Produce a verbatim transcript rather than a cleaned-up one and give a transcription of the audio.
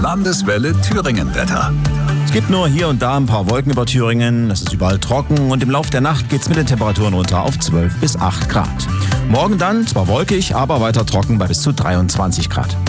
Landeswelle Thüringen-Wetter. Es gibt nur hier und da ein paar Wolken über Thüringen, es ist überall trocken und im Laufe der Nacht geht es mit den Temperaturen runter auf zwölf bis acht Grad. Morgen dann zwar wolkig, aber weiter trocken bei bis zu dreiundzwanzig Grad.